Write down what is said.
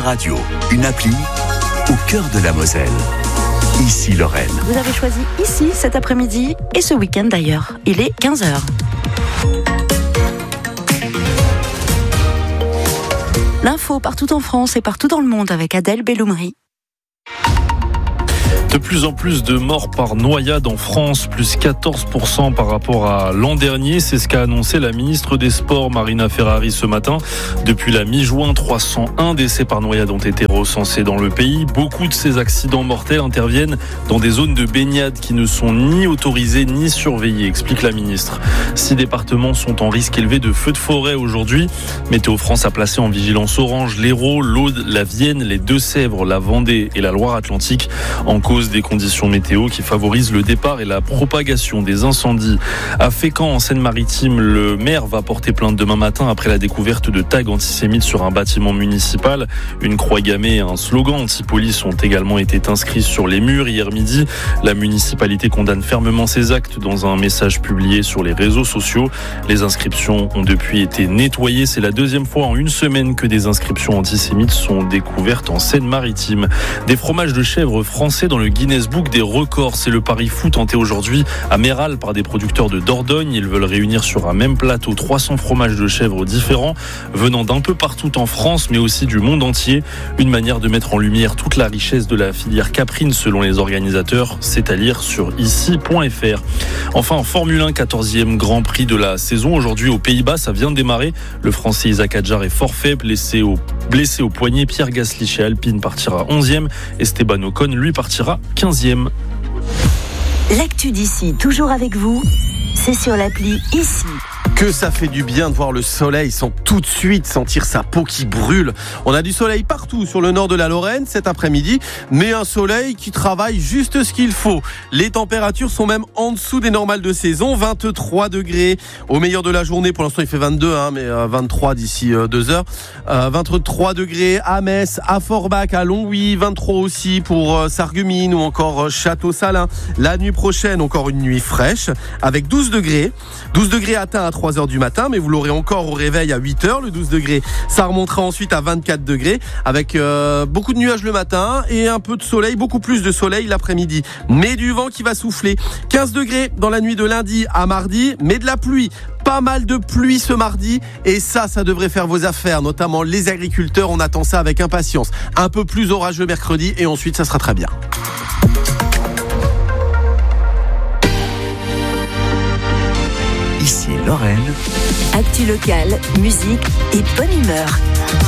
Radio, une appli au cœur de la Moselle. Ici Lorraine. Vous avez choisi ici cet après-midi et ce week-end d'ailleurs. Il est 15h. L'info partout en France et partout dans le monde avec Adèle Belloumri. De plus en plus de morts par noyade en France, plus 14% par rapport à l'an dernier. C'est ce qu'a annoncé la ministre des Sports, Marina Ferrari, ce matin. Depuis la mi-juin, 301 décès par noyade ont été recensés dans le pays. Beaucoup de ces accidents mortels interviennent dans des zones de baignade qui ne sont ni autorisées ni surveillées, explique la ministre. 6 départements sont en risque élevé de feux de forêt aujourd'hui. Météo France a placé en vigilance orange l'Hérault, l'Aude, la Vienne, les Deux-Sèvres, la Vendée et la Loire-Atlantique en cause des conditions météo qui favorisent le départ et la propagation des incendies. À Fécamp, en Seine-Maritime, le maire va porter plainte demain matin après la découverte de tags antisémites sur un bâtiment municipal. Une croix gammée et un slogan anti-police ont également été inscrits sur les murs hier midi. La municipalité condamne fermement ces actes dans un message publié sur les réseaux sociaux. Les inscriptions ont depuis été nettoyées. C'est la deuxième fois en une semaine que des inscriptions antisémites sont découvertes en Seine-Maritime. Des fromages de chèvre français dans le Guinness Book des records. C'est le pari fou tenté aujourd'hui à Méral par des producteurs de Dordogne. Ils veulent réunir sur un même plateau 300 fromages de chèvre différents venant d'un peu partout en France mais aussi du monde entier. Une manière de mettre en lumière toute la richesse de la filière caprine selon les organisateurs. C'est à lire sur ici.fr. Enfin, en Formule 1, 14e Grand Prix de la saison. Aujourd'hui aux Pays-Bas, ça vient de démarrer. Le Français Isaac Hadjar est forfait, blessé au poignet. Pierre Gasly chez Alpine partira 11e. Esteban Ocon, lui, partira 15e. L'actu d'ici, toujours avec vous, c'est sur l'appli Ici. Que ça fait du bien de voir le soleil sans tout de suite sentir sa peau qui brûle. On a du soleil partout sur le nord de la Lorraine cet après-midi, mais un soleil qui travaille juste ce qu'il faut. Les températures sont même en dessous des normales de saison, 23 degrés au meilleur de la journée. Pour l'instant il fait 22, mais 23 d'ici 2 heures. 23 degrés à Metz, à Forbach, à Longwy, 23 aussi pour Sarreguemines ou encore Château-Salin. La nuit prochaine, encore une nuit fraîche avec 12 degrés. 12 degrés atteints à 3h du matin, mais vous l'aurez encore au réveil à 8h, le 12 degrés. Ça remontera ensuite à 24 degrés avec beaucoup de nuages le matin et un peu de soleil, beaucoup plus de soleil l'après-midi. Mais du vent qui va souffler. 15 degrés dans la nuit de lundi à mardi, mais de la pluie. Pas mal de pluie ce mardi et ça devrait faire vos affaires, notamment les agriculteurs. On attend ça avec impatience. Un peu plus orageux mercredi et ensuite ça sera très bien. Ici Lorraine. Actu locale, musique et bonne humeur.